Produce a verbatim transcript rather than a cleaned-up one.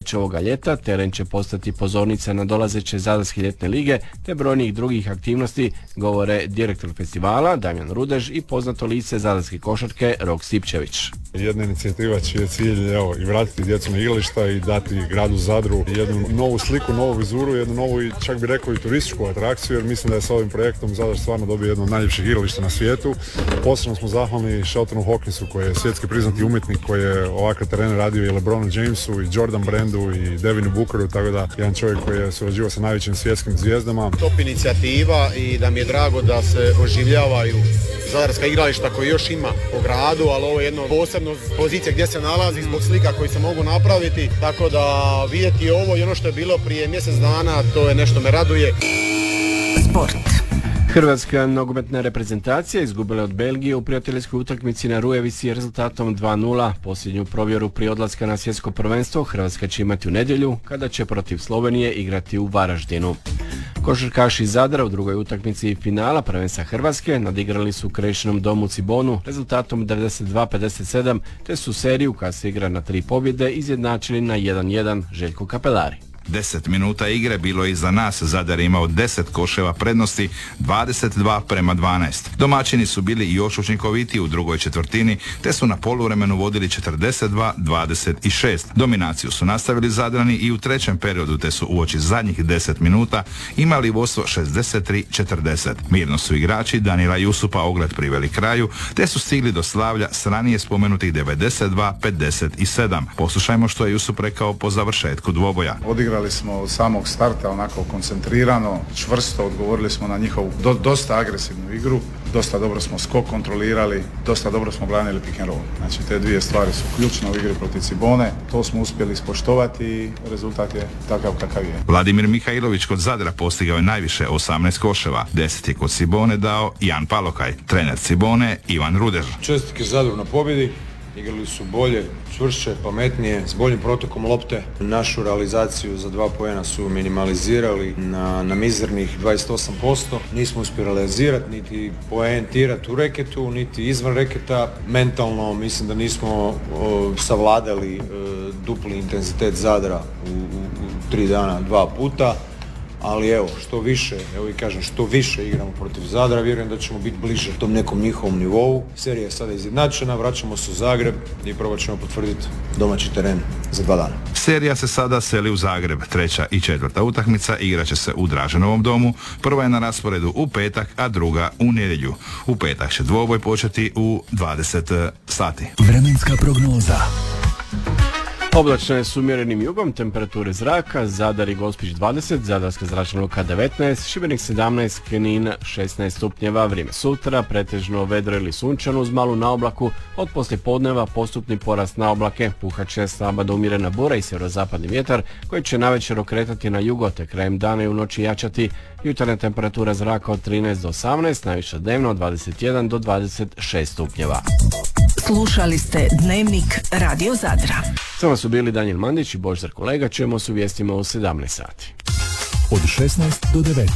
će ovoga ljeta. Teren će postati pozornica na dolazeće Zadarske ljetne lige te brojnih drugih aktivnosti, govore direktor festivala Damjan Rudež i poznato lice zadarske košarke Rok Stipčević. Jedna inicijativa čiji je cilj evo, i vratiti djecu na igrališta i dati gradu Zadru jednu novu sliku, novu vizuru, jednu novu i čak bi rekao i turističku atrakciju, jer mislim da je s ovim projektom Zadar stvarno dobio jedno od najljepših igrališta na svijetu. Posebno smo zahvalni Sheltonu Hawkinsu koji je svjetski priznati umjetnik koji je ovakve terene radio i LeBronu Jamesu i Jordan Brandu i Devinu Bookeru, tako da jedan čovjek koji je surađivao sa najvećim svjetskim zvijezdama. Top inicijativa i da mi je drago da se oživljavaju zadarska igrališta koji još ima po gradu, ali ovo je jedno posebno pozicija gdje se nalazi zbog slika koji se mogu napraviti, tako da vidjeti ovo i ono što je bilo prije mjesec dana, to je nešto me raduje. Sport. Hrvatska nogometna reprezentacija izgubila od Belgije u prijateljskoj utakmici na Rujevici rezultatom dva nula. Posljednju provjeru prije odlaska na svjetsko prvenstvo Hrvatska će imati u nedjelju kada će protiv Slovenije igrati u Varaždinu. Košarkaši iz Zadra u drugoj utakmici finala prvenstva Hrvatske nadigrali su u Krešinom domu Cibonu rezultatom devedeset dva pedeset sedam te su seriju koja se igra na tri pobjede izjednačili na jedan jedan. Željko Kapelari. Deset minuta igre bilo je iza nas, Zadar je imao deset koševa prednosti, dvadeset dva prema dvanaest. Domaćini su bili još učinkovitiji u drugoj četvrtini, te su na poluvremenu vodili četrdeset dva dvadeset šest. Dominaciju su nastavili Zadrani i u trećem periodu, te su uoči zadnjih deset minuta imali vodstvo šezdeset tri četrdeset. Mirno su igrači Danila Jusupa ogled priveli kraju, te su stigli do slavlja s ranije spomenutih devedeset dva pedeset sedam. Poslušajmo što je Jusup rekao po završetku dvoboja. Odigrali smo od samog starta onako koncentrirano, čvrsto, odgovorili smo na njihovu do, dosta agresivnu igru, dosta dobro smo skok kontrolirali, dosta dobro smo branili pick and roll. Znači te dvije stvari su ključne u igri protiv Cibone, to smo uspjeli ispoštovati i rezultat je takav kakav je. Vladimir Mihajlović kod Zadra postigao je najviše osamnaest koševa, deset je kod Cibone dao Jan Palokaj, trener Cibone Ivan Rudež. Čestitke Zadru na pobjedi. Igrali su bolje, čvršće, pametnije, s boljim protokom lopte. Našu realizaciju za dva poena su minimalizirali na, na mizernih dvadeset osam posto. Nismo uspjeli realizirati, niti poentirati u reketu, niti izvan reketa. Mentalno mislim da nismo o, savladali o, dupli intenzitet Zadra u, u, u tri dana dva puta. Ali evo, što više, evo i kažem, što više igramo protiv Zadra, vjerujem da ćemo biti bliže tom nekom njihovom nivou. Serija je sada izjednačena, vraćamo se u Zagreb i probat ćemo potvrditi domaći teren za dva dana. Serija se sada seli u Zagreb. Treća i četvrta utakmica igraće se u Draženovom domu. Prva je na rasporedu u petak, a druga u nedjelju. U petak će dvoboj početi u dvadeset sati. Vremenska prognoza. Oblačno je s umjerenim jugom, temperature zraka, Zadar i Gospić dvadeset, Zadarska zračna luka devetnaest, Šibenik sedamnaest, Knin šesnaest stupnjeva, vrijeme sutra, pretežno vedro ili sunčano uz malu naoblaku, od poslijepodneva postupni porast naoblake, puhat će slaba do umjerena bura i sjeverozapadni vjetar koji će navečer okretati na jugo te krajem dana i u noći jačati. Jutarnja temperatura zraka od trinaest do osamnaest, najviša dnevno od dvadeset jedan do dvadeset šest stupnjeva. Slušali ste Dnevnik Radio Zadra. Samo su bili Danijel Mandić i Božidar Kolega, čujemo se u vijestima u sedamnaest sati. Od šesnaest do devetnaest.